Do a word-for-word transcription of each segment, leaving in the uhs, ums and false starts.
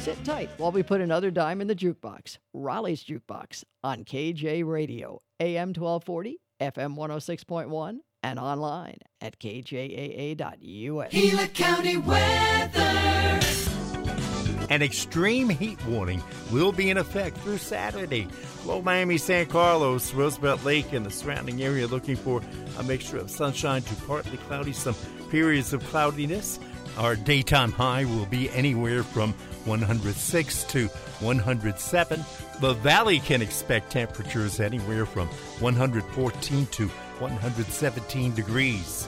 Sit tight while we put another dime in the jukebox. Raleigh's Jukebox on K J Radio, A M twelve forty, F M one oh six point one, and online at K J A A dot U S. Gila County weather. An extreme heat warning will be in effect through Saturday. Low Miami, San Carlos, Roosevelt Lake, and the surrounding area looking for a mixture of sunshine to partly cloudy, some periods of cloudiness. Our daytime high will be anywhere from one hundred six to one hundred seven. The valley can expect temperatures anywhere from one hundred fourteen to one hundred seventeen degrees.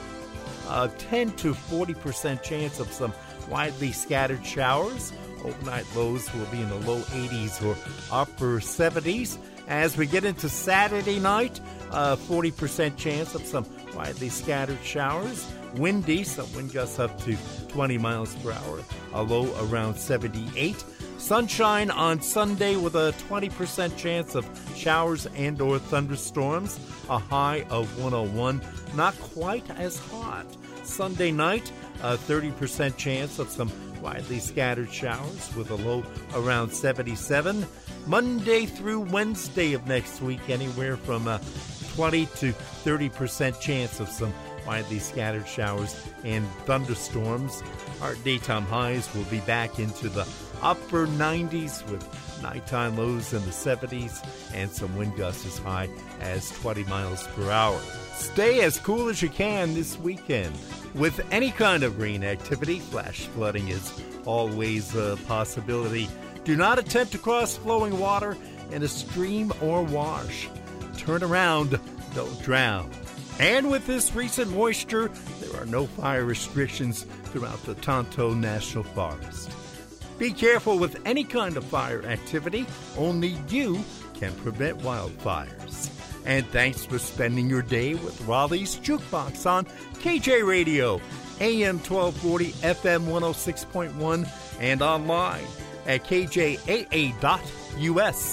A ten to forty percent chance of some widely scattered showers. Overnight lows will be in the low eighties or upper seventies. As we get into Saturday night, a forty percent chance of some widely scattered showers. Windy, some wind gusts up to twenty miles per hour, a low around seventy-eight. Sunshine on Sunday with a twenty percent chance of showers and or thunderstorms, a high of one oh one, not quite as hot. Sunday night, a thirty percent chance of some widely scattered showers with a low around seventy-seven. Monday through Wednesday of next week, anywhere from a twenty to thirty percent chance of some widely scattered showers and thunderstorms. Our daytime highs will be back into the upper nineties with nighttime lows in the seventies and some wind gusts as high as twenty miles per hour. Stay as cool as you can this weekend. With any kind of rain activity, flash flooding is always a possibility. Do not attempt to cross flowing water in a stream or wash. Turn around, don't drown. And with this recent moisture, there are no fire restrictions throughout the Tonto National Forest. Be careful with any kind of fire activity. Only you can prevent wildfires. And thanks for spending your day with Raleigh's Jukebox on K J Radio, A M twelve forty, F M one oh six point one, and online at K J A A dot U S.